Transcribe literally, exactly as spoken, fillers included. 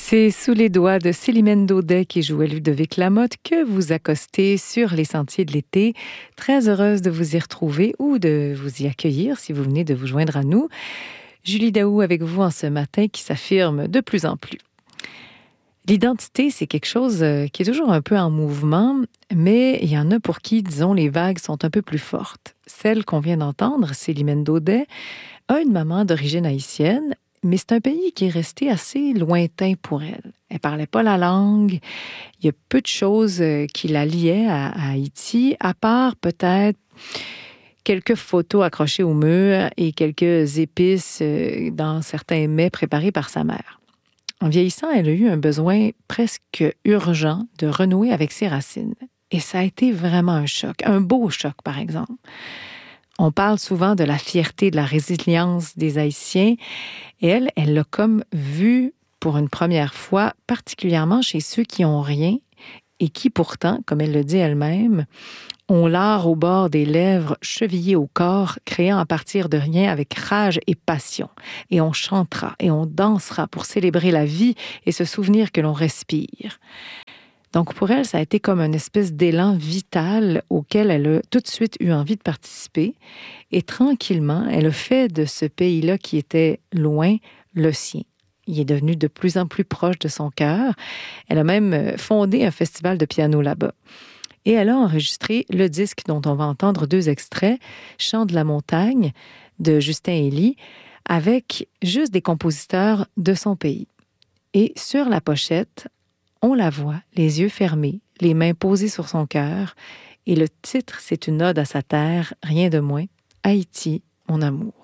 C'est sous les doigts de Célimène Daudet qui jouait Ludovic Lamotte que vous accostez sur les sentiers de l'été. Très heureuse de vous y retrouver ou de vous y accueillir si vous venez de vous joindre à nous. Julie Daou avec vous en ce matin qui s'affirme de plus en plus. L'identité, c'est quelque chose qui est toujours un peu en mouvement, mais il y en a pour qui, disons, les vagues sont un peu plus fortes. Celle qu'on vient d'entendre, Célimène Daudet, a une maman d'origine haïtienne, mais c'est un pays qui est resté assez lointain pour elle. Elle parlait pas la langue. Il y a peu de choses qui la liaient à, à Haïti, à part peut-être quelques photos accrochées au mur et quelques épices dans certains mets préparés par sa mère. En vieillissant, elle a eu un besoin presque urgent de renouer avec ses racines. Et ça a été vraiment un choc, un beau choc, par exemple. On parle souvent de la fierté, de la résilience des Haïtiens. Et elle, elle l'a comme vu pour une première fois, particulièrement chez ceux qui n'ont rien et qui pourtant, comme elle le dit elle-même, ont l'art au bord des lèvres, chevillé au corps, créant à partir de rien avec rage et passion. Et on chantera et on dansera pour célébrer la vie et se souvenir que l'on respire. Donc pour elle, ça a été comme une espèce d'élan vital auquel elle a tout de suite eu envie de participer. Et tranquillement, elle a fait de ce pays-là qui était loin le sien. Il est devenu de plus en plus proche de son cœur. Elle a même fondé un festival de piano là-bas. Et elle a enregistré le disque dont on va entendre deux extraits, Chant de la montagne, de Justin Elie, avec juste des compositeurs de son pays. Et sur la pochette, on la voit, les yeux fermés, les mains posées sur son cœur. Et le titre, c'est une ode à sa terre, rien de moins, Haïti, mon amour.